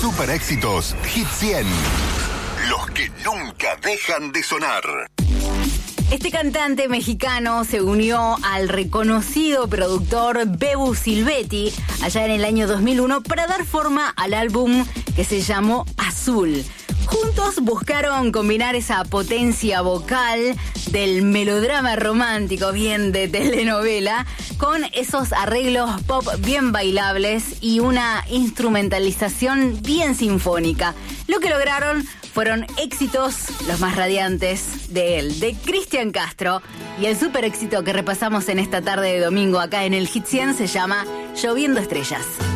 Super éxitos Hit 100. Los que nunca dejan de sonar. Este cantante mexicano se unió al reconocido productor Bebu Silvetti allá en el año 2001 para dar forma al álbum que se llamó Azul. Juntos buscaron combinar esa potencia vocal del melodrama romántico, bien de telenovela, con esos arreglos pop bien bailables y una instrumentalización bien sinfónica. Lo que lograron fueron éxitos los más radiantes de él, de Cristian Castro. Y el super éxito que repasamos en esta tarde de domingo acá en el Hit 100 se llama Lloviendo Estrellas.